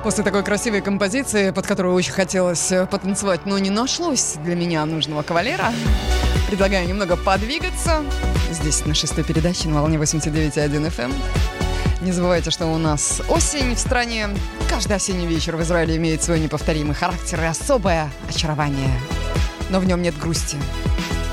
После такой красивой композиции, под которую очень хотелось потанцевать, но не нашлось для меня нужного кавалера, предлагаю немного подвигаться. Здесь на 6-й передаче на волне 89,1 FM. Не забывайте, что у нас осень в стране. Каждый осенний вечер в Израиле имеет свой неповторимый характер и особое очарование. Но в нем нет грусти.